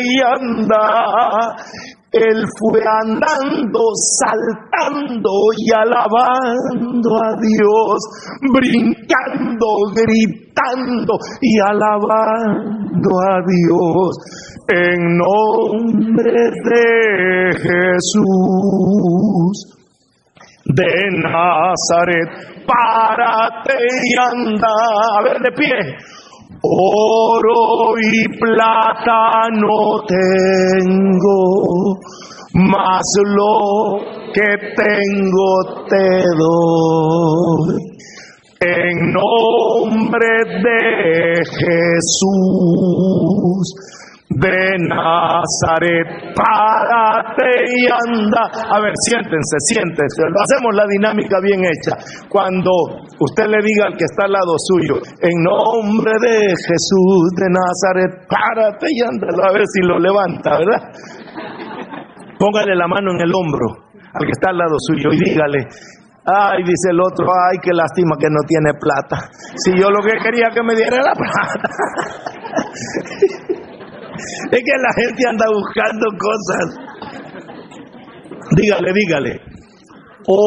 y anda. Él fue andando, saltando y alabando a Dios, brincando, gritando y alabando a Dios. En nombre de Jesús de Nazaret, párate y anda. A ver, de pie. Oro y plata no tengo, mas lo que tengo te doy. En nombre de Jesús de Nazaret, párate y anda. A ver, siéntense. Hacemos la dinámica bien hecha. Cuando usted le diga al que está al lado suyo, en nombre de Jesús de Nazaret, párate y anda. A ver si lo levanta, ¿verdad? Póngale la mano en el hombro al que está al lado suyo y dígale: ay, dice el otro, ay, qué lástima que no tiene plata. Si yo lo que quería que me diera la plata. Es que la gente anda buscando cosas. Dígale.